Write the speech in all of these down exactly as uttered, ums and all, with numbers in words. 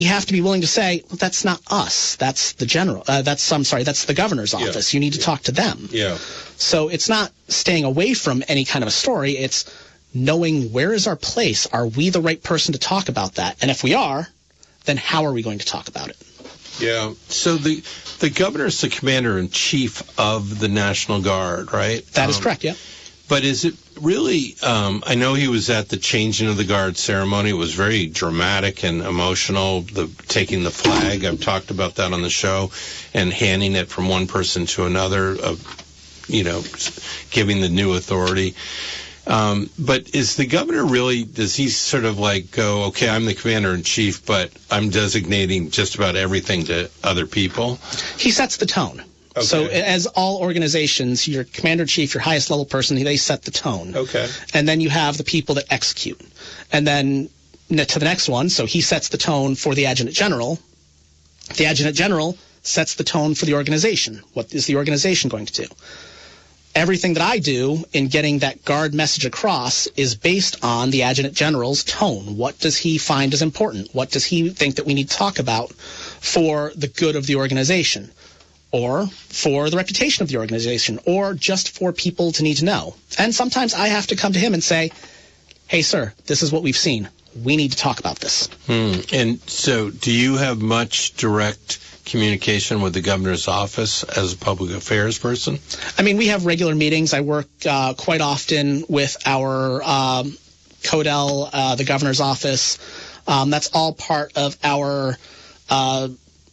you have to be willing to say, well, that's not us. That's the general. Uh, that's I'm sorry. That's the governor's office. Yeah. You need to yeah. talk to them. Yeah. So it's not staying away from any kind of a story. It's knowing where is our place. Are we the right person to talk about that? And if we are, then how are we going to talk about it? Yeah. So the the governor's the commander-in-chief of the National Guard, right? That is um, correct, yeah. But is it really, um, I know he was at the changing of the guard ceremony. It was very dramatic and emotional, the taking the flag. I've talked about that on the show, and handing it from one person to another, of, you know, giving the new authority. Um, but is the governor really, does he sort of like go, okay, I'm the commander-in-chief, but I'm designating just about everything to other people? He sets the tone. Okay. So as all organizations, your commander-in-chief, your highest level person, they set the tone. Okay. And then you have the people that execute. And then to the next one, so he sets the tone for the adjutant general. The adjutant general sets the tone for the organization. What is the organization going to do? Everything that I do in getting that guard message across is based on the adjutant general's tone. What does he find is important? What does he think that we need to talk about for the good of the organization, or for the reputation of the organization, or just for people to need to know? And sometimes I have to come to him and say, hey, sir, this is what we've seen. We need to talk about this. Hmm. And so do you have much direct communication with the governor's office as a public affairs person? I mean, we have regular meetings. I work uh, quite often with our um, CODEL, uh, the governor's office. Um, that's all part of our uh,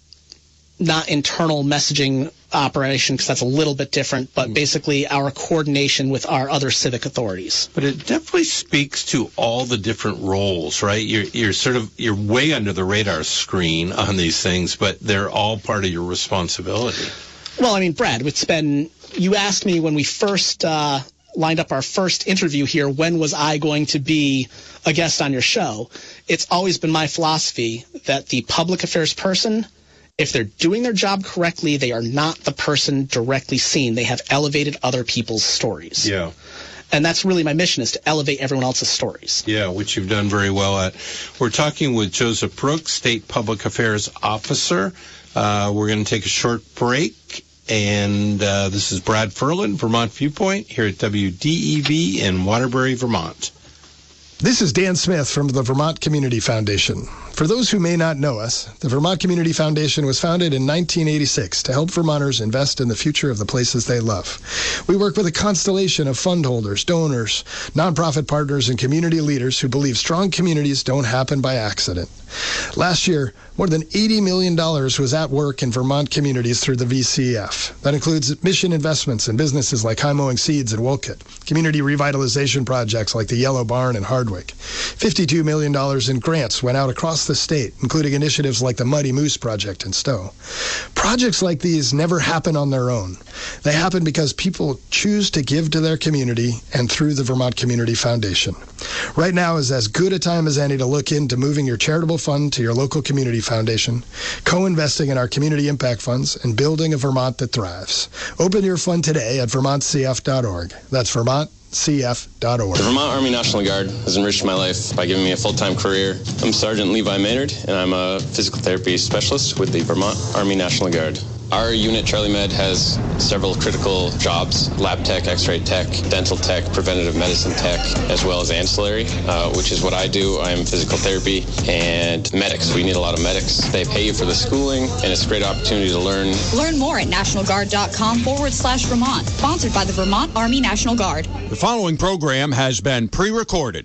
not internal messaging operation, because that's a little bit different, but basically our coordination with our other civic authorities. But it definitely speaks to all the different roles, right? You're you're sort of you're way under the radar screen on these things, but they're all part of your responsibility. Well, I mean, Brad, it's been, you asked me when we first uh, lined up our first interview here, when was I going to be a guest on your show? It's always been my philosophy that the public affairs person, if they're doing their job correctly, they are not the person directly seen. They have elevated other people's stories. Yeah. And that's really my mission, is to elevate everyone else's stories. Yeah, which you've done very well at. We're talking with Joseph Brooks, State Public Affairs Officer. Uh, we're going to take a short break. And uh, this is Brad Ferland, Vermont Viewpoint, here at W D E V in Waterbury, Vermont. This is Dan Smith from the Vermont Community Foundation. For those who may not know us, the Vermont Community Foundation was founded in nineteen eighty-six to help Vermonters invest in the future of the places they love. We work with a constellation of fund holders, donors, nonprofit partners, and community leaders who believe strong communities don't happen by accident. Last year, more than eighty million dollars was at work in Vermont communities through the V C F. That includes mission investments in businesses like High Mowing Seeds in Wolcott, community revitalization projects like the Yellow Barn in Hardwick. fifty-two million dollars in grants went out across the state, including initiatives like the Muddy Moose Project in Stowe. Projects like these never happen on their own. They happen because people choose to give to their community and through the Vermont Community Foundation. Right now is as good a time as any to look into moving your charitable fund to your local community foundation, co-investing in our community impact funds, and building a Vermont that thrives. Open your fund today at vermont c f dot org. That's vermont c f dot org. The Vermont Army National Guard has enriched my life by giving me a full-time career. I'm Sergeant Levi Maynard, and I'm a physical therapy specialist with the Vermont Army National Guard. Our unit, Charlie Med, has several critical jobs: lab tech, x-ray tech, dental tech, preventative medicine tech, as well as ancillary, uh, which is what I do. I'm physical therapy and medics. We need a lot of medics. They pay you for the schooling, and it's a great opportunity to learn. Learn more at nationalguard.com forward slash Vermont. Sponsored by the Vermont Army National Guard. The following program has been pre-recorded.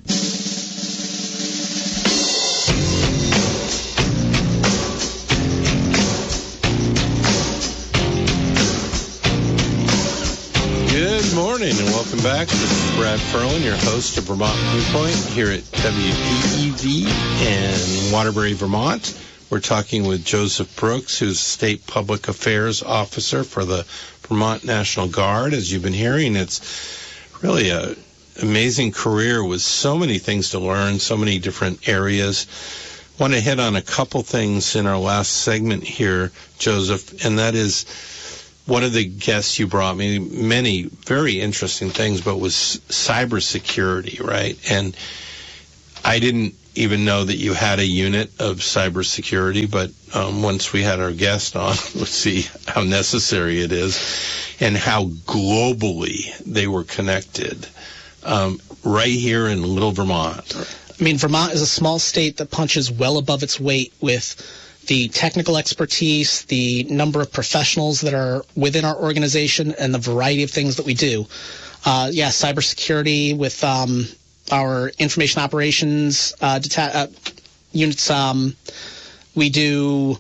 Good morning and welcome back. This is Brad Ferland, your host of Vermont Viewpoint here at W D E V in Waterbury, Vermont. We're talking with Joseph Brooks, who's State Public Affairs Officer for the Vermont National Guard. As you've been hearing, it's really an amazing career with so many things to learn, so many different areas. I want to hit on a couple things in our last segment here, Joseph, and that is one of the guests you brought me, many very interesting things, but was cybersecurity, right? And I didn't even know that you had a unit of cybersecurity, but um, once we had our guest on, we'll see how necessary it is and how globally they were connected um, right here in Little Vermont. I mean, Vermont is a small state that punches well above its weight with the technical expertise, the number of professionals that are within our organization, and the variety of things that we do. Uh, yeah, cybersecurity with um, our information operations uh, deta- uh, units. Um, we do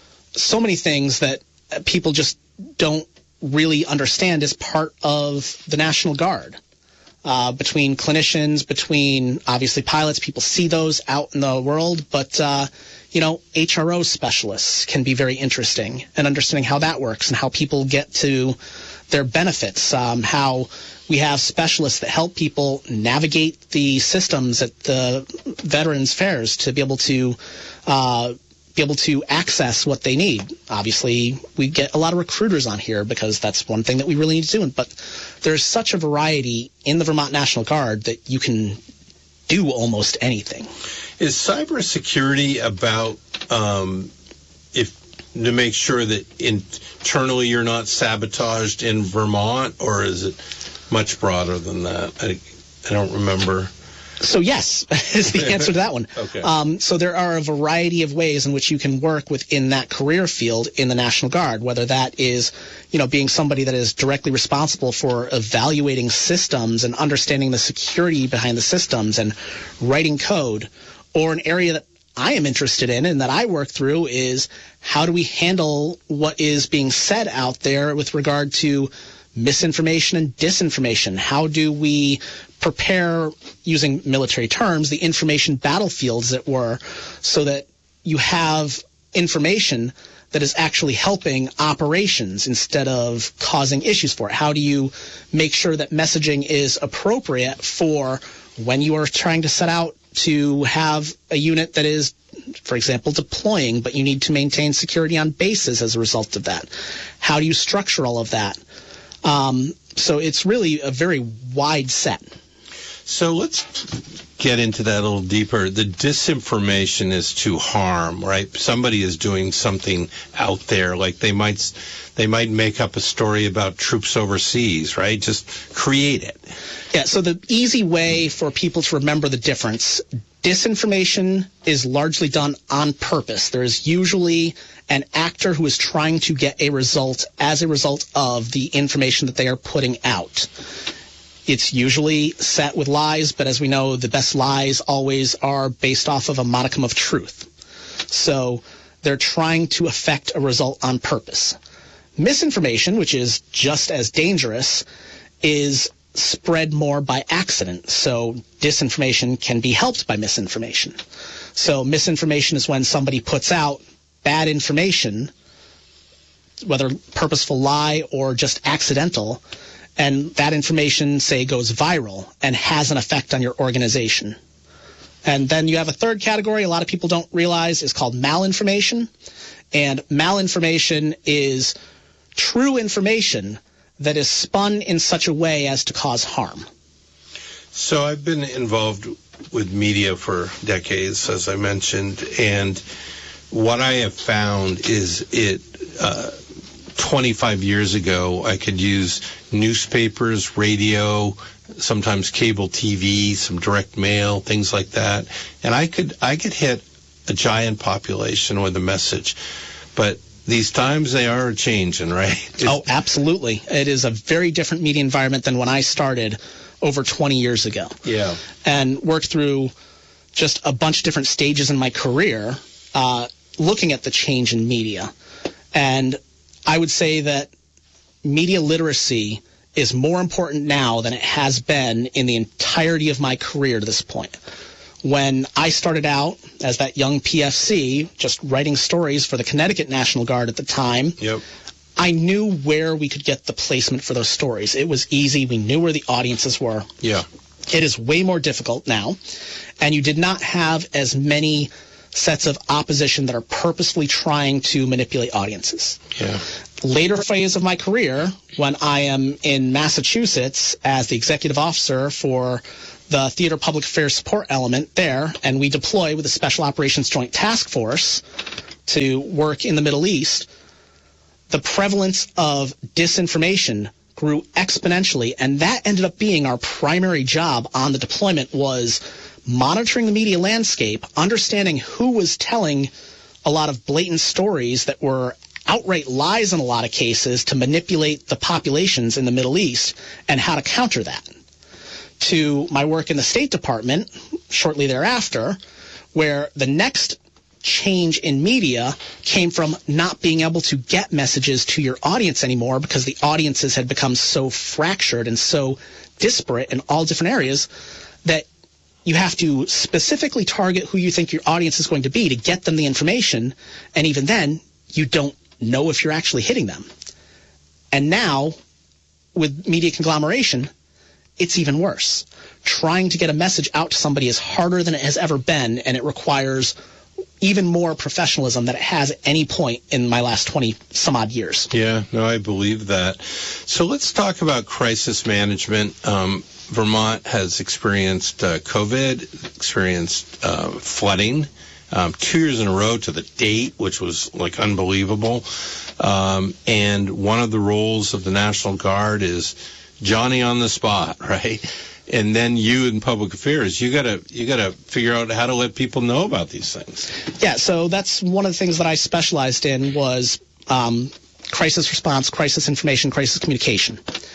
so many things that people just don't really understand as part of the National Guard. Uh, between clinicians, between obviously pilots, people see those out in the world, but uh, you know, H R O specialists can be very interesting, and understanding how that works and how people get to their benefits, um, how we have specialists that help people navigate the systems at the Veterans Fairs to be able to uh, be able to access what they need. Obviously, we get a lot of recruiters on here because that's one thing that we really need to do. But there's such a variety in the Vermont National Guard that you can do almost anything. Is cybersecurity about um, if to make sure that internally you're not sabotaged in Vermont, or is it much broader than that? I, I don't remember. So yes, is the answer to that one. Okay. Um, so there are a variety of ways in which you can work within that career field in the National Guard, whether that is, you know, being somebody that is directly responsible for evaluating systems and understanding the security behind the systems and writing code, or an area that I am interested in and that I work through is how do we handle what is being said out there with regard to misinformation and disinformation? How do we prepare, using military terms, the information battlefield, as it were, so that you have information that is actually helping operations instead of causing issues for it? How do you make sure that messaging is appropriate for when you are trying to set out to have a unit that is, for example, deploying, but you need to maintain security on bases as a result of that? How do you structure all of that? Um, so it's really a very wide set. So let's get into that a little deeper. The disinformation is to harm, right? Somebody is doing something out there, like they might they might make up a story about troops overseas, right? Just create it. Yeah, so the easy way for people to remember the difference, disinformation is largely done on purpose. There is usually an actor who is trying to get a result as a result of the information that they are putting out. It's usually set with lies, but as we know, the best lies always are based off of a modicum of truth. So they're trying to affect a result on purpose. Misinformation, which is just as dangerous, is spread more by accident. So disinformation can be helped by misinformation. So misinformation is when somebody puts out bad information, whether purposeful lie or just accidental, and that information, say, goes viral and has an effect on your organization. And then you have a third category a lot of people don't realize is called malinformation. And malinformation is true information that is spun in such a way as to cause harm. So I've been involved with media for decades, as I mentioned, and what I have found is it uh, twenty-five years ago, I could use newspapers, radio, sometimes cable T V, some direct mail, things like that, and I could I could hit a giant population with a message. But these times, they are changing, right? It's- oh, absolutely. It is a very different media environment than when I started over twenty years ago. Yeah. And worked through just a bunch of different stages in my career uh, looking at the change in media. And I would say that media literacy is more important now than it has been in the entirety of my career to this point. When I started out as that young P F C, just writing stories for the Connecticut National Guard at the time, Yep. I knew where we could get the placement for those stories. It was easy. We knew where the audiences were. Yeah. It is way more difficult now, and you did not have as many sets of opposition that are purposefully trying to manipulate audiences. Yeah. later phase of my career, when I am in Massachusetts as the executive officer for the Theater Public Affairs Support Element there, and we deploy with the Special Operations Joint Task Force to work in the Middle East, the prevalence of disinformation grew exponentially, and that ended up being our primary job on the deployment, was monitoring the media landscape, understanding who was telling a lot of blatant stories that were outright lies in a lot of cases to manipulate the populations in the Middle East, and how to counter that. To my work in the State Department shortly thereafter, where the next change in media came from not being able to get messages to your audience anymore because the audiences had become so fractured and so disparate in all different areas that you have to specifically target who you think your audience is going to be to get them the information, and even then, you don't know if you're actually hitting them. And now, with media conglomeration, it's even worse. Trying to get a message out to somebody is harder than it has ever been, and it requires even more professionalism than it has at any point in my last twenty some odd years. Yeah, no, I believe that. So let's talk about crisis management. Um, Vermont has experienced uh, COVID, experienced uh, flooding, um, two years in a row to the date, which was like unbelievable. Um, and one of the roles of the National Guard is Johnny on the spot, right? And then you in public affairs, you gotta you gotta figure out how to let people know about these things. Yeah, so that's one of the things that I specialized in was um, crisis response, crisis information, crisis communication.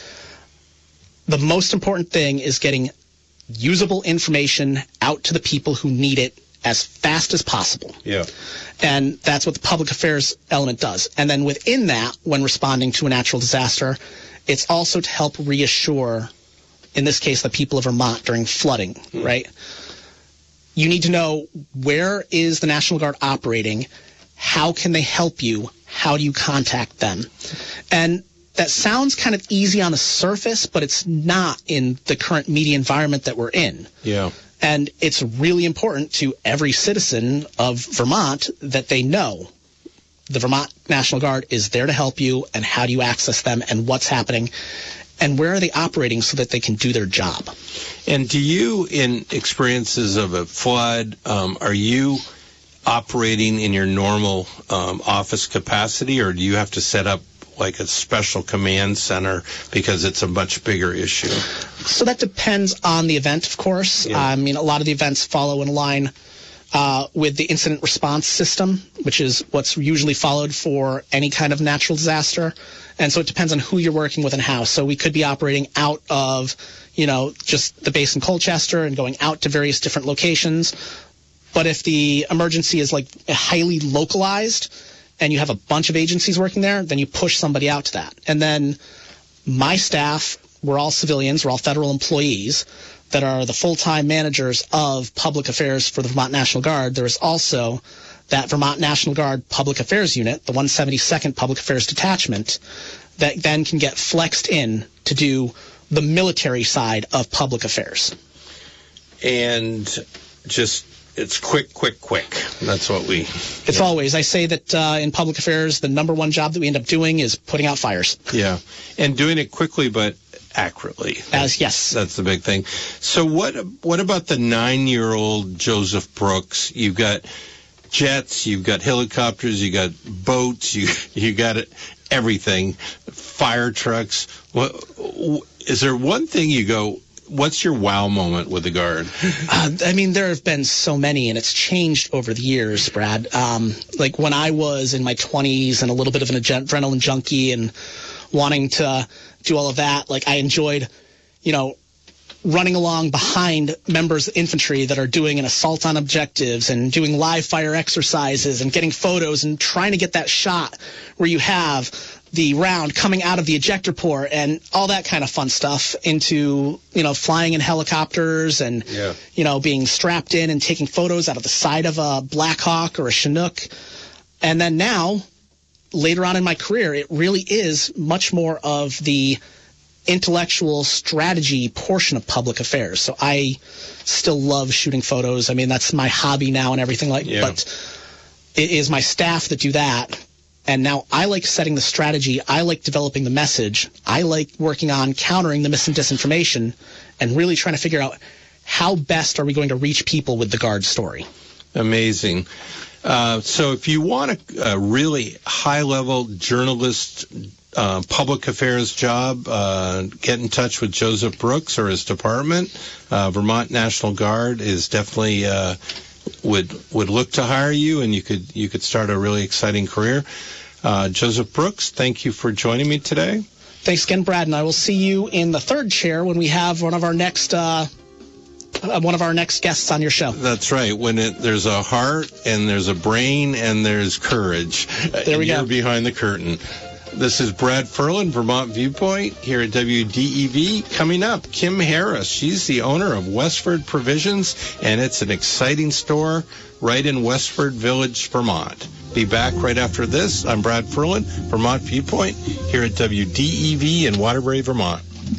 The most important thing is getting usable information out to the people who need it as fast as possible. Yeah. And that's what the public affairs element does. And then within that, when responding to a natural disaster, it's also to help reassure, in this case, the people of Vermont during flooding, mm. right? You need to know, where is the National Guard operating? How can they help you? How do you contact them? And that sounds kind of easy on the surface, but it's not in the current media environment that we're in. Yeah. And it's really important to every citizen of Vermont that they know the Vermont National Guard is there to help you, and how do you access them, and what's happening, and where are they operating so that they can do their job. And do you, in experiences of a flood, um, are you operating in your normal um, office capacity, or do you have to set up like a special command center because it's a much bigger issue? So that depends on the event, of course. Yeah. I mean, a lot of the events follow in line uh, with the incident response system, which is what's usually followed for any kind of natural disaster. And so it depends on who you're working with and how. So we could be operating out of, you know, just the base in Colchester and going out to various different locations. But if the emergency is like highly localized and you have a bunch of agencies working there, then you push somebody out to that. And then my staff, we're all civilians, we're all federal employees that are the full-time managers of public affairs for the Vermont National Guard. There is also that Vermont National Guard Public Affairs Unit, the one seventy-second Public Affairs Detachment, that then can get flexed in to do the military side of public affairs. And just, it's quick, quick, quick. That's what we... It's yeah. always. I say that uh, in public affairs, the number one job that we end up doing is putting out fires. Yeah, and doing it quickly but accurately. As yes. That's the big thing. So what What about the nine-year-old Joseph Brooks? You've got jets, you've got helicopters, you got boats, you you got it, everything, fire trucks. What, is there one thing you go, what's your wow moment with the Guard? Uh, I mean, there have been so many, and it's changed over the years, Brad. Um, like when I was in my twenties and a little bit of an adrenaline junkie and wanting to do all of that, like I enjoyed, you know, running along behind members of infantry that are doing an assault on objectives and doing live fire exercises and getting photos and trying to get that shot where you have the round coming out of the ejector port and all that kind of fun stuff, into, you know, flying in helicopters and, yeah. you know, being strapped in and taking photos out of the side of a Black Hawk or a Chinook. And then now, later on in my career, it really is much more of the intellectual strategy portion of public affairs. So I still love shooting photos. I mean, that's my hobby now and everything like yeah. but it is my staff that do that. And now I like setting the strategy. I like developing the message. I like working on countering the mis and disinformation and really trying to figure out how best are we going to reach people with the Guard story. Amazing. Uh, so if you want a, a really high-level journalist, uh, public affairs job, uh, get in touch with Joseph Brooks or his department. Uh, Vermont National Guard is definitely uh, would would look to hire you, and you could you could start a really exciting career. Uh, Joseph Brooks, thank you for joining me today. Thanks again, Brad, and I will see you in the third chair when we have one of our next uh, one of our next guests on your show. That's right. When it, there's a heart and there's a brain and there's courage. There we You're go. behind the curtain. This is Brad Ferlin, Vermont Viewpoint, here at W D E V. Coming up, Kim Harris. She's the owner of Westford Provisions, and it's an exciting store right in Westford Village, Vermont. Be back right after this. I'm Brad Ferlin, Vermont Viewpoint, here at W D E V in Waterbury, Vermont.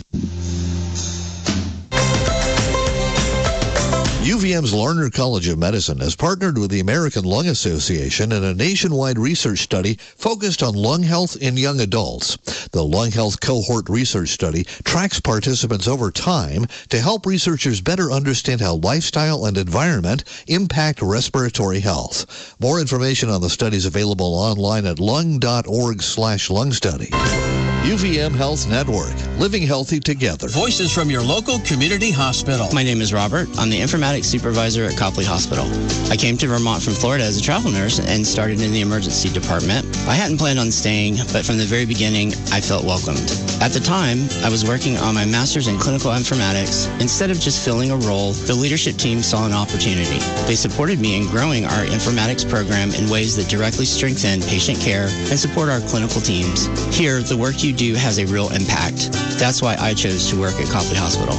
U V M's Larner College of Medicine has partnered with the American Lung Association in a nationwide research study focused on lung health in young adults. The Lung Health Cohort Research Study tracks participants over time to help researchers better understand how lifestyle and environment impact respiratory health. More information on the study is available online at lung.org slash lung study. U V M Health Network, living healthy together. Voices from your local community hospital. My name is Robert. I'm the informatics supervisor at Copley Hospital. I came to Vermont from Florida as a travel nurse and started in the emergency department. I hadn't planned on staying, but from the very beginning, I felt welcomed. At the time, I was working on my master's in clinical informatics. Instead of just filling a role, the leadership team saw an opportunity. They supported me in growing our informatics program in ways that directly strengthen patient care and support our clinical teams. Here, the work you do has a real impact. That's why I chose to work at Copley Hospital.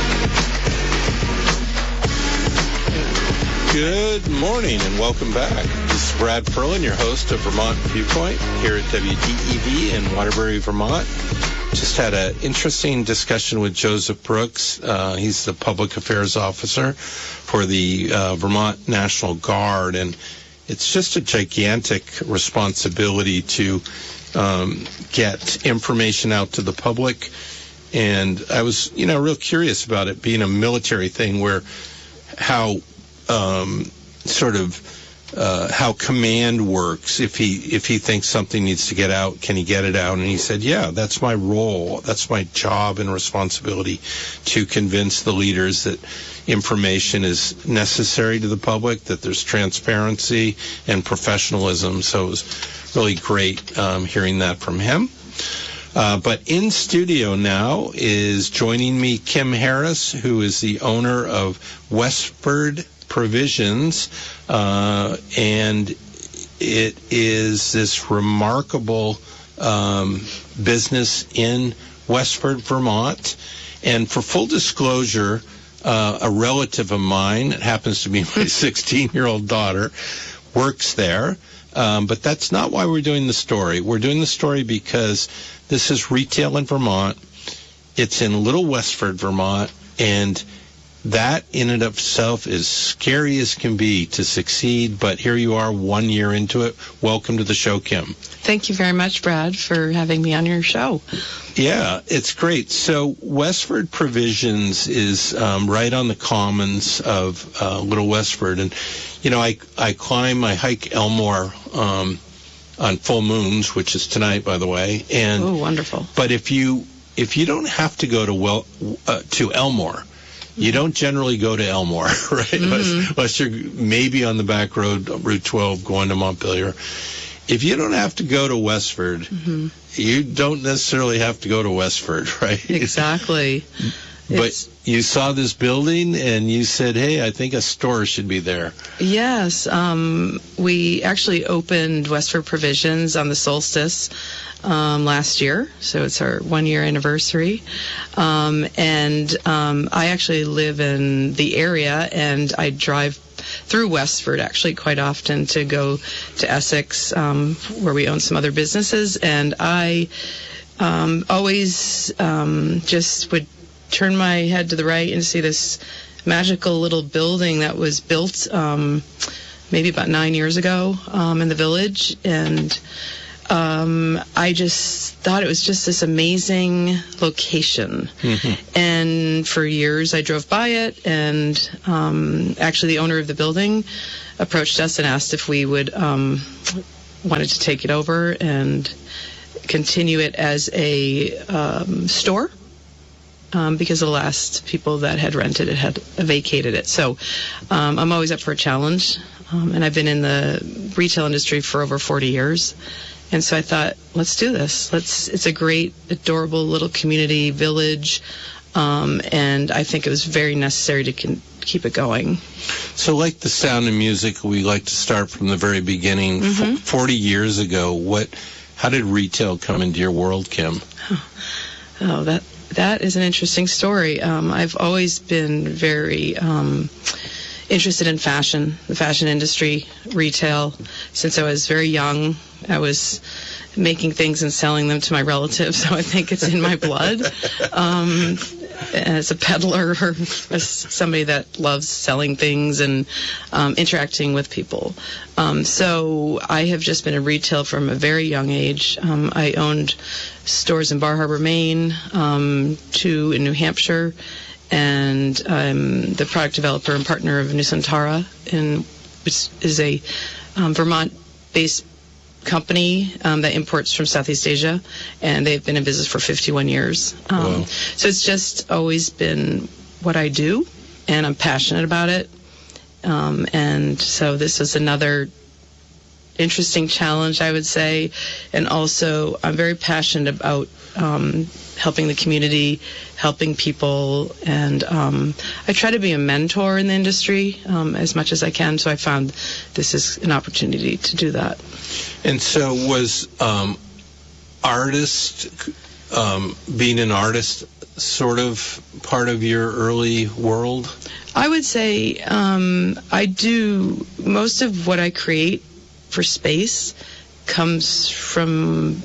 Good morning and welcome back. This is Brad Ferlin, your host of Vermont Viewpoint here at W D E V in Waterbury, Vermont. Just had an interesting discussion with Joseph Brooks. Uh, he's the public affairs officer for the uh, Vermont National Guard, and it's just a gigantic responsibility to um, get information out to the public. And I was, you know, real curious about it being a military thing, where how um, sort of uh, how command works. If he if he thinks something needs to get out, can he get it out? And he said, yeah, that's my role. That's my job and responsibility, to convince the leaders that information is necessary to the public, that there's transparency and professionalism. So it was really great um, hearing that from him. Uh, but in studio now is joining me Kim Harris, who is the owner of Westford Provisions, uh, and it is this remarkable um, business in Westford, Vermont. And for full disclosure, uh, a relative of mine, it happens to be my sixteen-year-old daughter, works there. Um, but that's not why we're doing the story. We're doing the story because this is retail in Vermont. It's in Little Westford, Vermont, and that in and of itself is scary as can be to succeed. But here you are one year into it. Welcome to the show, Kim. Thank you very much, Brad, for having me on your show. Yeah, it's great. So Westford Provisions is um, right on the commons of uh, Little Westford. And, you know, I, I climb, I hike Elmore um, on full moons, which is tonight, by the way. And oh, wonderful. But if you if you don't have to go to well uh, to Elmore, you don't generally go to Elmore, right? Mm-hmm. Unless, unless you're maybe on the back road, Route twelve, going to Montpelier. If you don't have to go to Westford, mm-hmm. you don't necessarily have to go to Westford, right? Exactly. But it's, you saw this building and you said, hey, I think a store should be there. Yes. Um, we actually opened Westford Provisions on the solstice um, last year, so it's our one-year anniversary. Um, and um, I actually live in the area, and I drive through Westford actually quite often to go to Essex, um, where we own some other businesses. And I um, always um, just would turn my head to the right and see this magical little building that was built um, maybe about nine years ago um, in the village. And um, I just thought it was just this amazing location. Mm-hmm. And for years I drove by it, and um, actually the owner of the building approached us and asked if we would um, wanted to take it over and continue it as a um, store. Um, because the last people that had rented it had vacated it. So um, I'm always up for a challenge. Um, and I've been in the retail industry for over forty years. And so I thought, let's do this. Let's. It's a great, adorable little community village. Um, and I think it was very necessary to con- keep it going. So like the Sound of Music, we like to start from the very beginning. Mm-hmm. F- forty years ago, what? How did retail come into your world, Kim? Oh, oh that... That is an interesting story. Um, I've always been very um, interested in fashion, the fashion industry, retail. Since I was very young, I was making things and selling them to my relatives, so I think it's in my blood. Um, as a peddler or as somebody that loves selling things and um, interacting with people. Um, so I have just been in retail from a very young age. Um, I owned stores in Bar Harbor, Maine, um, two in New Hampshire, and I'm the product developer and partner of Nusantara, in, which is a um, Vermont-based company um, that imports from Southeast Asia, and they've been in business for fifty-one years. Um, wow. So it's just always been what I do, and I'm passionate about it. Um, and so this is another interesting challenge, I would say. And also, I'm very passionate about um, helping the community, helping people, and um, I try to be a mentor in the industry um, as much as I can, so I found this is an opportunity to do that. And so was um, artist, um, being an artist, sort of part of your early world? I would say um, I do, most of what I create for space comes from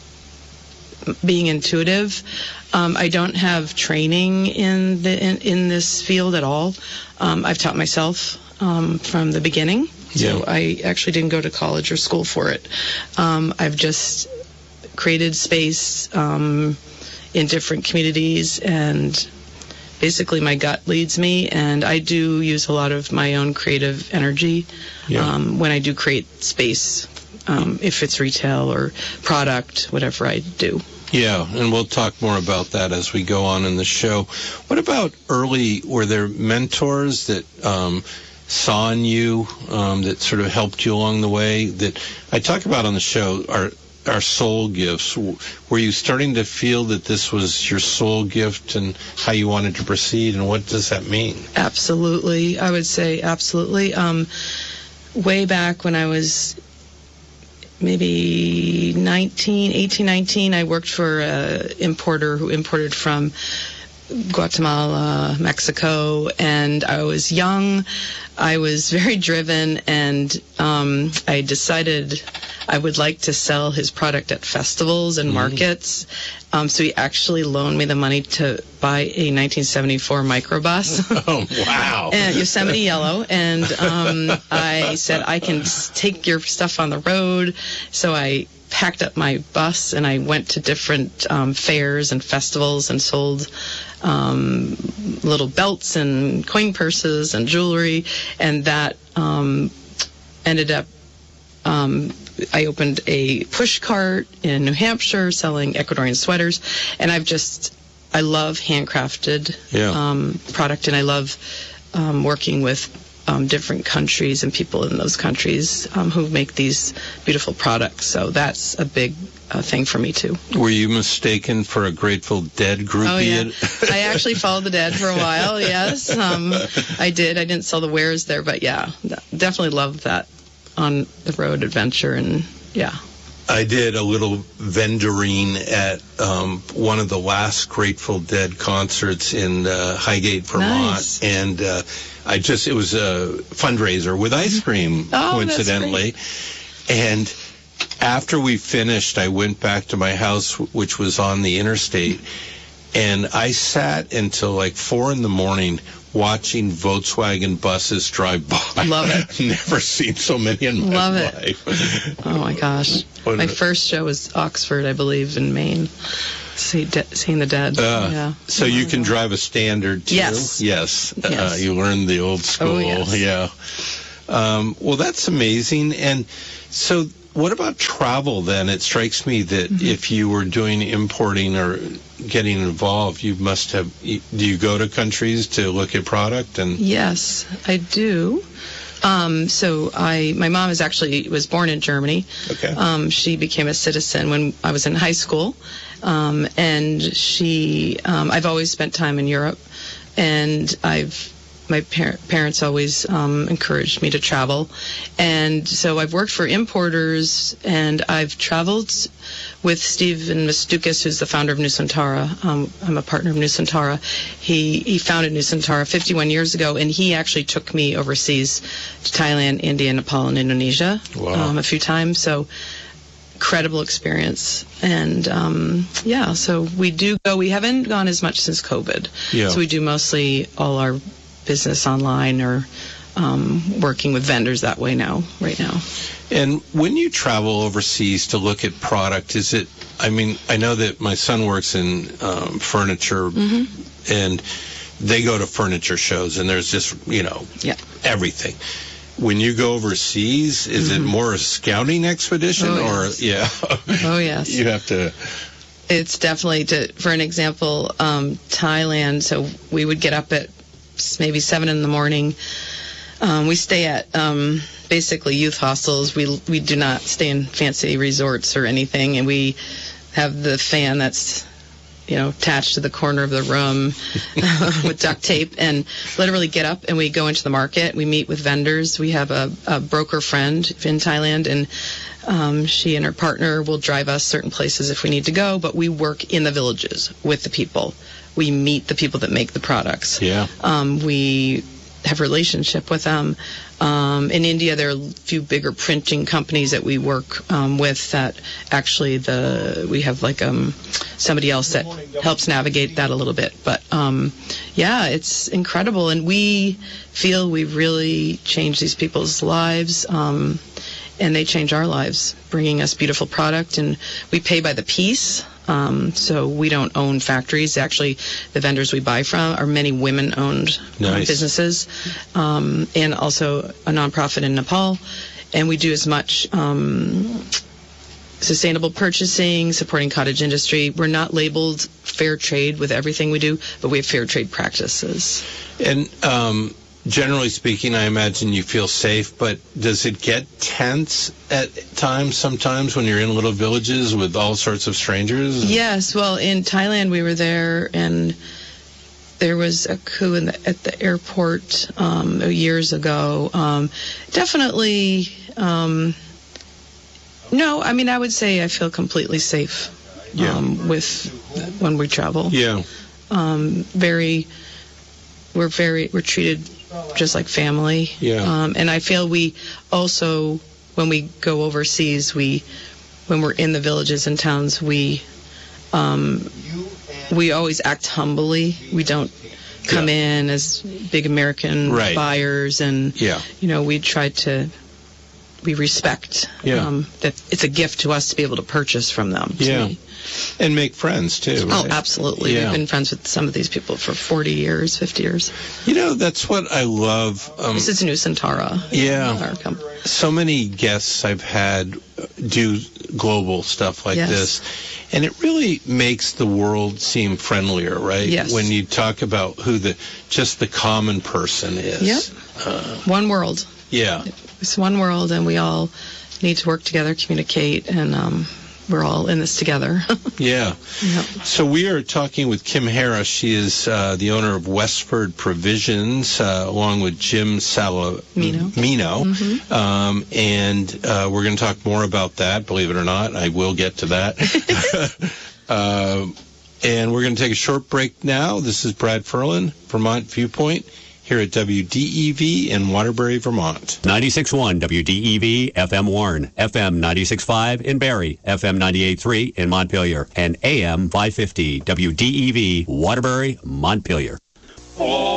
being intuitive. Um, I don't have training in the in, in this field at all. Um, I've taught myself um, from the beginning. So yeah. I actually didn't go to college or school for it. Um, I've just created space um, in different communities, and basically my gut leads me, and I do use a lot of my own creative energy yeah. um, when I do create space, um, if it's retail or product, whatever I do. Yeah, and we'll talk more about that as we go on in the show. What about early, were there mentors that um, saw in you, um, that sort of helped you along the way? That I talk about on the show are our soul gifts. Were you starting to feel that this was your soul gift and how you wanted to proceed, and what does that mean? Absolutely. I would say absolutely. Um, way back when I was maybe nineteen, eighteen, nineteen, I worked for an importer who imported from Guatemala, Mexico, and I was young. I was very driven, and um, I decided I would like to sell his product at festivals and markets. Mm. Um, so he actually loaned me the money to buy a nineteen seventy-four microbus. Oh, wow. And Yosemite Yellow. And um, I said, I can take your stuff on the road. So I packed up my bus and I went to different um, fairs and festivals and sold um, little belts and coin purses and jewelry, and that um, ended up um, I opened a push cart in New Hampshire selling Ecuadorian sweaters, and I've just I love handcrafted yeah. um, product, and I love um, working with Um, different countries and people in those countries um, who make these beautiful products. So that's a big uh, thing for me, too. Were you mistaken for a Grateful Dead groupie? Oh, yeah. I actually followed the Dead for a while, yes. Um, I did. I didn't sell the wares there, but yeah, definitely loved that on the road adventure, and yeah. I did a little vendoring at um, one of the last Grateful Dead concerts in uh, Highgate, Vermont, nice. and uh, I just it was a fundraiser with ice cream, oh, coincidentally. And after we finished, I went back to my house, which was on the interstate, and I sat until like four in the morning watching Volkswagen buses drive by. Love it. Never seen so many in my Love life. It. Oh, my gosh. What my is it? first show was Oxford, I believe, in Maine. See, de- seeing the dead. Uh, yeah. So you can drive a Standard, too? Yes. Yes. Yes. Uh, you learned the old school. Oh, yes. Yeah. Um, well, that's amazing. And so what about travel then? It strikes me that Mm-hmm. if you were doing importing or getting involved, you must have, do you go to countries to look at product? And Yes, I do. Um, so I, my mom is actually was born in Germany. Okay. Um, she became a citizen when I was in high school, um, and she. Um, I've always spent time in Europe, and I've. My par- parents always um, encouraged me to travel, and so I've worked for importers, and I've traveled with Stephen Mastukis, who's the founder of Nusantara. Um, I'm a partner of Nusantara. He he founded Nusantara fifty-one years ago, and he actually took me overseas to Thailand, India, Nepal, and Indonesia Wow. um, a few times. So incredible experience, and um, yeah, so we do go. We haven't gone as much since COVID, Yeah. so we do mostly all our business online or um, working with vendors that way now, right now. And when you travel overseas to look at product, is it, I mean, I know that my son works in um, furniture, Mm-hmm. and they go to furniture shows, and there's just, you know, Yeah. everything. When you go overseas, is it more a scouting expedition, Oh, or, yes. yeah, Oh, yes. you have to, It's definitely, to, for an example, um, Thailand, so we would get up at maybe seven in the morning. Um, we stay at um, basically youth hostels. We we do not stay in fancy resorts or anything, and we have the fan that's, you know, attached to the corner of the room with duct tape, and literally get up and we go into the market. We meet with vendors. We have a, a broker friend in Thailand, and um, she and her partner will drive us certain places if we need to go, but we work in the villages with the people. We meet the people that make the products. yeah. Um, we have a relationship with them. Um, in India, there are a few bigger printing companies that we work um, with that actually the we have like um, somebody else that helps navigate that a little bit. But um, yeah, it's incredible, and we feel we really change these people's lives. Um, and they change our lives, bringing us beautiful product, and we pay by the piece. Um, so we don't own factories. Actually, the vendors we buy from are many women-owned Nice. businesses, um, and also a nonprofit in Nepal. And we do as much um, sustainable purchasing, supporting cottage industry. We're not labeled fair trade with everything we do, but we have fair trade practices. And um, generally speaking, I imagine you feel safe, but does it get tense at times, sometimes, when you're in little villages with all sorts of strangers? Yes, well, in Thailand we were there, and there was a coup in the, at the airport um, years ago. Um, definitely, um, no, I mean, I would say I feel completely safe Yeah. um, with when we travel. Yeah. Um, very, we're very, we're treated just like family. Yeah. Um, and I feel we also, when we go overseas, we, when we're in the villages and towns, we, um, we always act humbly. We don't come Yeah. in as big American Right. buyers, and Yeah. you know, we try to, we respect Yeah. um, that it's a gift to us to be able to purchase from them. to Yeah. me. And make friends, too, Oh, right? absolutely. Yeah. We've been friends with some of these people for forty years, fifty years. You know, that's what I love. Um, This is Nusantara. Yeah. Our company. so many guests I've had do global stuff like Yes. this, and it really makes the world seem friendlier, right? Yes. When you talk about who the just the common person is. Yep. Uh, One world. yeah. It's one world, and we all need to work together, communicate, and um, we're all in this together. Yeah. Yep. So we are talking with Kim Harris. She is uh, the owner of Westford Provisions, uh, along with Jim Salamino. Mino. Mm-hmm. Um, and uh, we're going to talk more about that, believe it or not. I will get to that. uh, and we're going to take a short break now. This is Brad Ferlin, Vermont Viewpoint, here at W D E V in Waterbury, Vermont. ninety-six point one W D E V, F M Warren, F M ninety-six point five in Barrie, F M ninety-eight point three in Montpelier, and A M five fifty W D E V, Waterbury, Montpelier.